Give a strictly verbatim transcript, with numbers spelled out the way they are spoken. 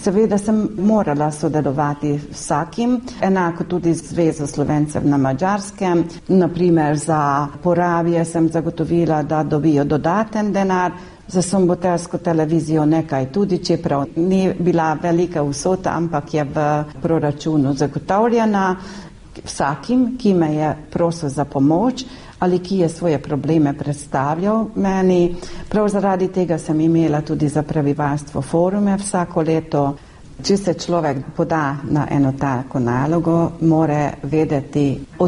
Seveda sem morala sodelovati vsakim, enako tudi z Zvezo Slovencev na Madžarskem. Naprimer za Poravje sem zagotovila, da dobijo dodaten denar, za Sombotejsko televizijo nekaj tudi, čeprav ni bila velika vsota, ampak je v proračunu zagotovljena vsakim, ki me je prosil za pomoč ali ki je svoje probleme predstavljal meni. Prav zaradi tega sem imela tudi za prebivalstvo forume vsako leto. Če se človek poda na eno tako nalogo, mora vedeti